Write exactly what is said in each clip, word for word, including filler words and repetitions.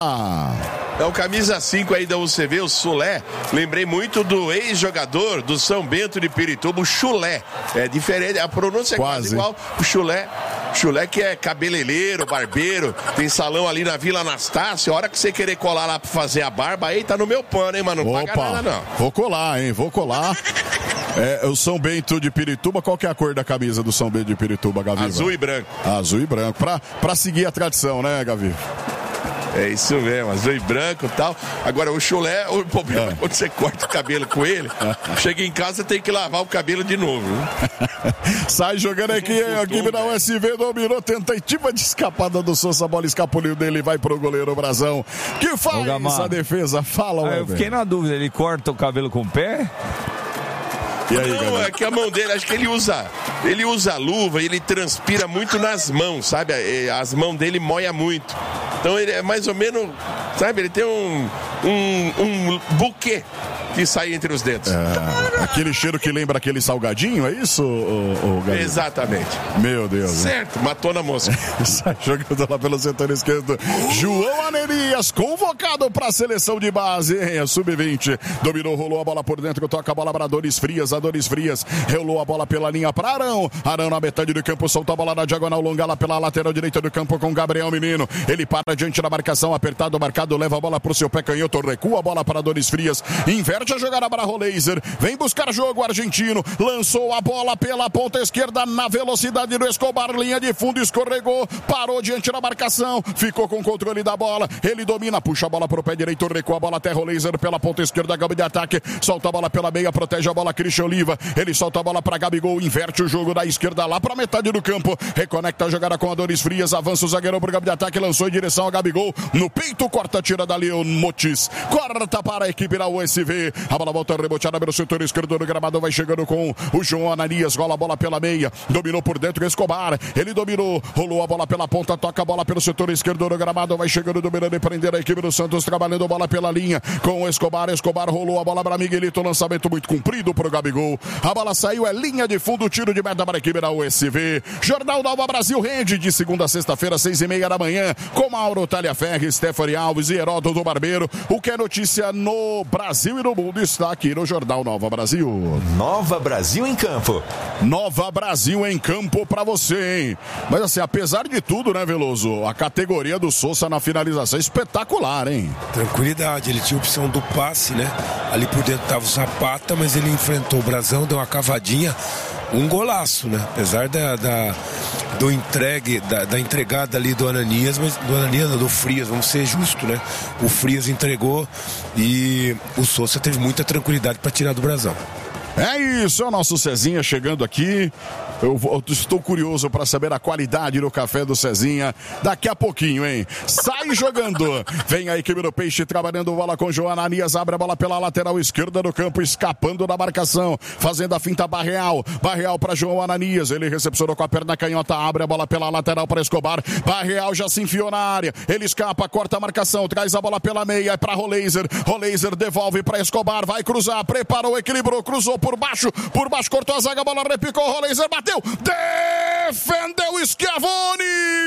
É o camisa cinco aí da U C V, o Sulé. Lembrei muito do ex-jogador do São Bento de Pirituba, o Chulé. É diferente, a pronúncia é quase, quase igual. O Chulé, Chulé que é cabeleireiro, barbeiro, tem salão ali na Vila Anastácio. A hora que você querer colar lá pra fazer a barba, aí tá no meu pano, hein, mano? Não Opa, paga nada, não. Vou colar, hein? Vou colar. É, o São Bento de Pirituba, qual que é a cor da camisa do São Bento de Pirituba, Gavi? Azul e branco. Azul e branco, pra, pra seguir a tradição, né, Gavi? É isso mesmo, azul e branco e tal. Agora, o chulé, o problema é quando você corta o cabelo com ele, chega em casa tem que lavar o cabelo de novo. Né? Sai jogando aqui, a equipe da U S V dominou, tentativa de escapada do Sousa, a bola escapuliu dele, vai pro goleiro Brazão, que faz a defesa. Fala, ah, eu fiquei na dúvida, ele corta o cabelo com o pé? E aí, não, galera? É que a mão dele, acho que ele usa, ele usa luva, ele transpira muito nas mãos, sabe? As mãos dele moia muito. Então ele é mais ou menos, sabe? Ele tem um, um, um buquê que sai entre os dedos. É, aquele cheiro que lembra aquele salgadinho, é isso, o, o Exatamente. Meu Deus. Certo, né? Matou na mosca. Sai jogando lá pelo setor esquerdo. João Ananias, convocado para a seleção de base, hein? A sub vinte. Dominou, rolou a bola por dentro, toca a bola para Dores Frias, a Dores Frias. Rolou a bola pela linha para Arão. Arão na metade do campo, solta a bola na diagonal, longa lá pela lateral direita do campo com Gabriel Menino. Ele para diante da marcação, apertado, marcado, leva a bola pro seu pé canhoto, recua a bola para Dores Frias, inverte a jogada para Roleiser, vem buscar jogo argentino, lançou a bola pela ponta esquerda na velocidade do Escobar, linha de fundo, escorregou, parou diante da marcação, ficou com o controle da bola, ele domina, puxa a bola pro pé direito, recua a bola até Roleiser pela ponta esquerda, Gabi de ataque, solta a bola pela meia, protege a bola Christian Oliva, ele solta a bola para Gabigol, inverte o jogo da esquerda lá para metade do campo, reconecta a jogada com a Dores Frias, avança o zagueiro pro Gabi de ataque, lançou em direção a Gabigol, no peito, corta, tira dali o Motis, corta para a equipe da U S V, a bola volta reboteada pelo setor esquerdo do gramado, vai chegando com o João Ananias, rola a bola pela meia, dominou por dentro Escobar, ele dominou, rolou a bola pela ponta, toca a bola pelo setor esquerdo do gramado, vai chegando, dominando e prender a equipe do Santos, trabalhando a bola pela linha, com o Escobar, Escobar rolou a bola para Miguelito, lançamento muito comprido pro Gabigol, a bola saiu, é linha de fundo, tiro de meta para a equipe da U S V, Jornal Nova Brasil rende de segunda a sexta-feira, seis e meia da manhã, com Mauro Talhaferri, Stephanie Alves e Heródoto Barbeiro, o que é notícia no Brasil e no mundo está aqui no Jornal Nova Brasil. Nova Brasil em campo. Nova Brasil em campo pra você, hein? Mas assim, apesar de tudo, né, Veloso? A categoria do Sousa na finalização é espetacular, hein? Tranquilidade, ele tinha opção do passe, né? Ali por dentro tava o Zapata, mas ele enfrentou o Brazão, deu uma cavadinha, um golaço, né? Apesar da, da, do entregue, da, da entregada ali do Ananias, mas do Ananias, do Frias, vamos ser justos, né? O Frias entregou e o Sousa teve muita tranquilidade para tirar do Brazão. É isso, é o nosso Cezinha chegando aqui. Eu, eu estou curioso para saber a qualidade do café do Cezinha daqui a pouquinho, hein? Sai jogando. Vem a equipe do Peixe trabalhando bola com João Ananias. Abre a bola pela lateral esquerda do campo, escapando da marcação. Fazendo a finta Barreal. Barreal para João Ananias. Ele recepcionou com a perna canhota. Abre a bola pela lateral para Escobar. Barreal já se enfiou na área. Ele escapa, corta a marcação. Traz a bola pela meia. É para Roleiser. Roleiser devolve para Escobar. Vai cruzar. Preparou, equilibrou. Cruzou por baixo. Por baixo cortou a zaga. A bola repicou. Roleiser bateu. Defendeu Schiavoni,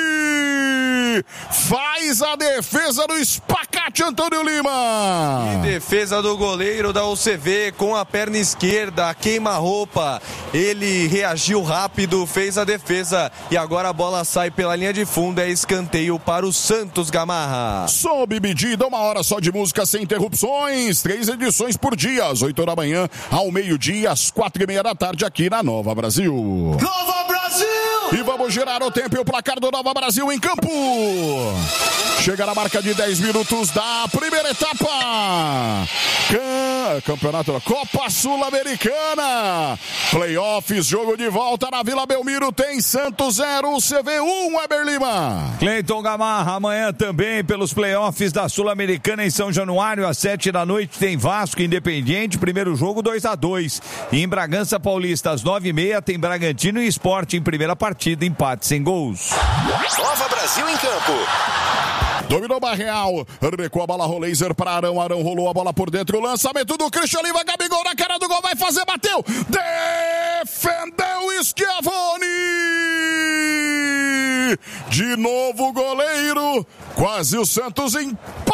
faz a defesa do espacate Antônio Lima. E defesa do goleiro da U C V com a perna esquerda, queima-roupa, ele reagiu rápido, fez a defesa e agora a bola sai pela linha de fundo, é escanteio para o Santos Gamarra. Sob medida, uma hora só de música sem interrupções, três edições por dia, às oito da manhã, ao meio-dia, às quatro e meia da tarde aqui na Nova Brasil. Nova Brasil! E vamos girar o tempo e o placar do Nova Brasil em campo. Chega na marca de dez minutos da primeira etapa. Cam... Campeonato da Copa Sul-Americana. Playoffs, jogo de volta na Vila Belmiro. Tem Santos zero, C V um, Weber Lima. Cleiton Gamarra, amanhã também pelos playoffs da Sul-Americana em São Januário, às sete da noite, tem Vasco Independiente, primeiro jogo dois a dois. E em Bragança Paulista, às nove e meia, tem Bragantino e Sport em primeira partida, empate sem gols. Nova Brasil em campo. Dominou Barreal, recua a bola Roleiser para Arão, Arão rolou a bola por dentro, o lançamento do Christian Oliva, Gabigol na cara do gol, vai fazer, bateu, defendeu Schiavoni! De novo o goleiro. Quase o Santos empata.